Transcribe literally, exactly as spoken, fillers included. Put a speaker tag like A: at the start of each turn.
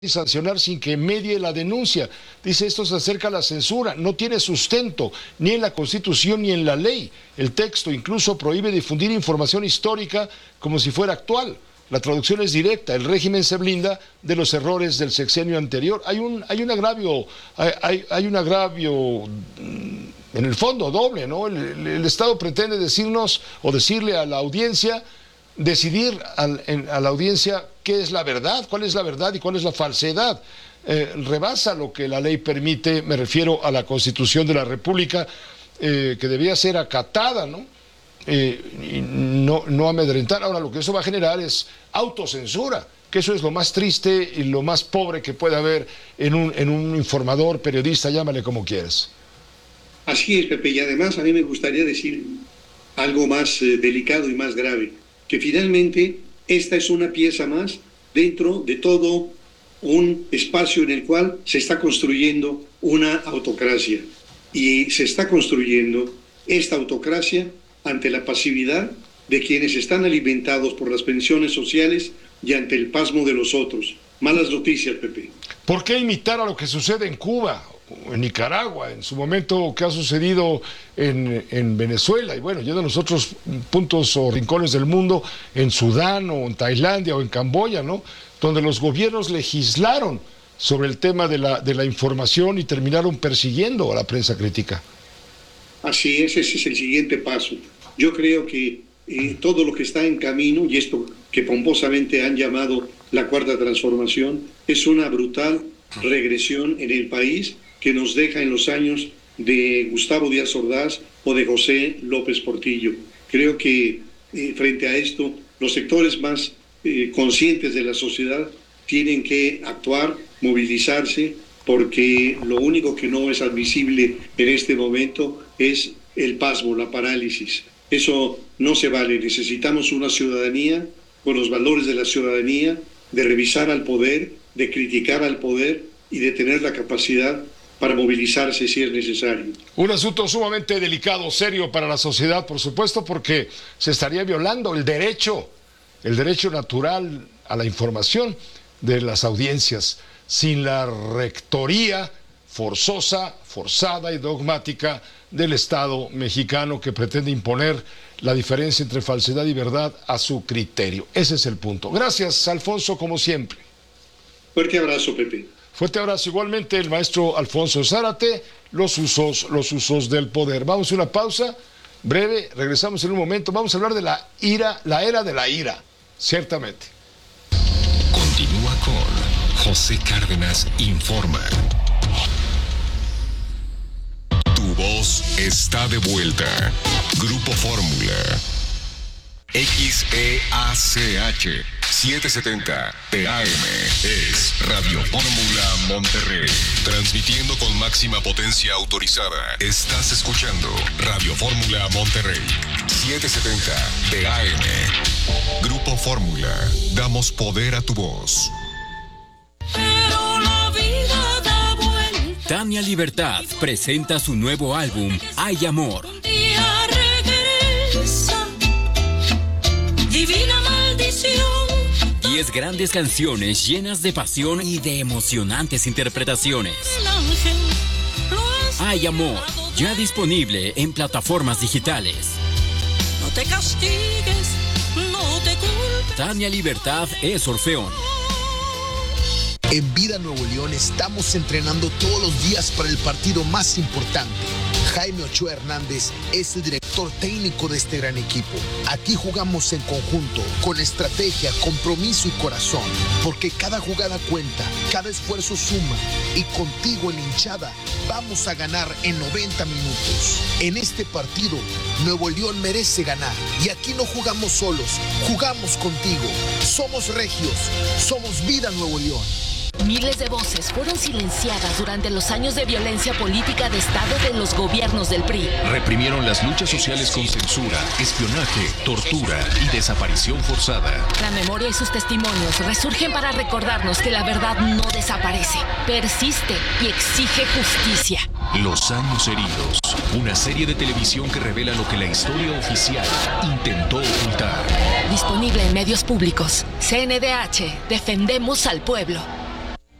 A: y sancionar sin que medie la denuncia. Dice, esto se acerca a la censura, no tiene sustento ni en la Constitución ni en la ley. El texto incluso prohíbe difundir información histórica como si fuera actual. La traducción es directa, el régimen se blinda de los errores del sexenio anterior. Hay un, hay un agravio, hay, hay, hay un agravio en el fondo doble, ¿no? El, el, el Estado pretende decirnos o decirle a la audiencia, decidir al, en, a la audiencia qué es la verdad, cuál es la verdad y cuál es la falsedad. Eh, rebasa lo que la ley permite, me refiero a la Constitución de la República, eh, que debía ser acatada, ¿no? Eh, y no, no amedrentar. Ahora lo que eso va a generar es autocensura, que eso es lo más triste y lo más pobre que puede haber en un, en un informador, periodista, llámale como quieras.
B: Así es, Pepe, y además a mí me gustaría decir algo más eh, delicado y más grave, que finalmente esta es una pieza más dentro de todo un espacio en el cual se está construyendo una autocracia, y se está construyendo esta autocracia ante la pasividad de quienes están alimentados por las pensiones sociales y ante el pasmo de los otros. Malas noticias, Pepe.
A: ¿Por qué imitar a lo que sucede en Cuba, en Nicaragua, en su momento que ha sucedido en, en Venezuela y bueno, ya de los otros puntos o rincones del mundo, en Sudán o en Tailandia o en Camboya, ¿no? Donde los gobiernos legislaron sobre el tema de la, de la información y terminaron persiguiendo a la prensa crítica?
B: Así es, ese es el siguiente paso. Yo creo que eh, todo lo que está en camino, y esto que pomposamente han llamado la Cuarta Transformación, es una brutal regresión en el país que nos deja en los años de Gustavo Díaz Ordaz o de José López Portillo. Creo que eh, frente a esto, los sectores más eh, conscientes de la sociedad tienen que actuar, movilizarse, porque lo único que no es admisible en este momento es el pasmo, la parálisis. Eso no se vale. Necesitamos una ciudadanía con los valores de la ciudadanía, de revisar al poder, de criticar al poder y de tener la capacidad para movilizarse si es necesario.
A: Un asunto sumamente delicado, serio para la sociedad, por supuesto, porque se estaría violando el derecho, el derecho natural a la información de las audiencias, sin la rectoría forzosa, forzada y dogmática del Estado mexicano que pretende imponer la diferencia entre falsedad y verdad a su criterio. Ese es el punto. Gracias, Alfonso, como siempre.
B: Fuerte abrazo, Pepe.
A: Fuerte abrazo igualmente el maestro Alfonso Zárate, los usos, los usos del poder. Vamos a una pausa breve, regresamos en un momento. Vamos a hablar de la ira, la era de la ira, ciertamente.
C: Continúa con José Cárdenas Informa. Tu voz está de vuelta. Grupo Fórmula. X E A C H setecientos setenta P A M es Radio Fórmula Monterrey. Transmitiendo con máxima potencia autorizada. Estás escuchando Radio Fórmula Monterrey. setecientos setenta P A M. Grupo Fórmula. Damos poder a tu voz.
D: Pero la vida da vuelta.
E: Tania Libertad presenta su nuevo álbum, Hay Amor.
D: Un día regresa. Divina maldición.
E: Diez grandes canciones llenas de pasión y de emocionantes interpretaciones.
D: El ángel lo has
E: Hay Amor,
D: llevado
E: ya disponible en plataformas digitales.
D: No te castigues, no te culpes.
E: Tania Libertad es Orfeón.
F: En Vida Nuevo León estamos entrenando todos los días para el partido más importante. Jaime Ochoa Hernández es el director técnico de este gran equipo. Aquí jugamos en conjunto, con estrategia, compromiso y corazón, porque cada jugada cuenta, cada esfuerzo suma, y contigo en hinchada vamos a ganar en noventa minutos. En este partido, Nuevo León merece ganar, y aquí no jugamos solos, jugamos contigo. Somos regios, somos Vida Nuevo León.
G: Miles de voces fueron silenciadas durante los años de violencia política de Estado de los gobiernos del P R I.
C: Reprimieron las luchas sociales con censura, espionaje, tortura y desaparición forzada.
G: La memoria y sus testimonios resurgen para recordarnos que la verdad no desaparece, persiste y exige justicia.
C: Los años heridos. Una serie de televisión que revela lo que la historia oficial intentó ocultar.
G: Disponible en medios públicos. C N D H. Defendemos al pueblo.